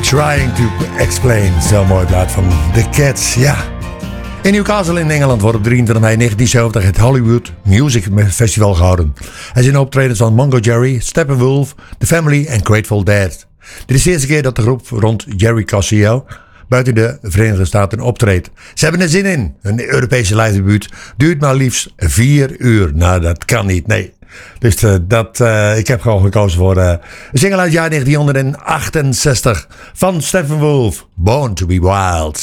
Trying to Explain. Zo'n mooi plaat van The Cats, ja. In Newcastle in Engeland wordt op 23 mei 1970 het Hollywood Music Festival gehouden. Er zijn optredens van Mongo Jerry, Steppenwolf, The Family en Grateful Dead. Dit is de eerste keer dat de groep rond Jerry Costello buiten de Verenigde Staten optreedt. Ze hebben er zin in. Hun Europese live debuut duurt maar liefst 4 uur. Nou, dat kan niet, nee. Dus ik heb gewoon gekozen voor een single uit het jaar 1968 van Steppenwolf, Born to be Wild.